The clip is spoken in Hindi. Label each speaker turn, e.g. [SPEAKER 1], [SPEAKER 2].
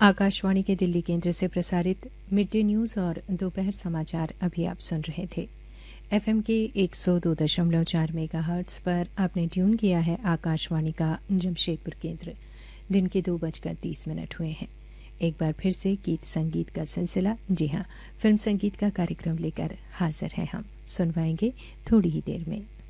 [SPEAKER 1] आकाशवाणी के दिल्ली केंद्र से प्रसारित मिड डे न्यूज़ और दोपहर समाचार अभी आप सुन रहे थे। एफएम के 102.4 मेगाहर्ट्ज़ पर आपने ट्यून किया है आकाशवाणी का जमशेदपुर केंद्र। दिन के 2:30 हुए हैं। एक बार फिर से गीत संगीत का सिलसिला, जी हाँ, फिल्म संगीत का कार्यक्रम लेकर हाजिर हैं हम। सुनवाएंगे थोड़ी ही देर में।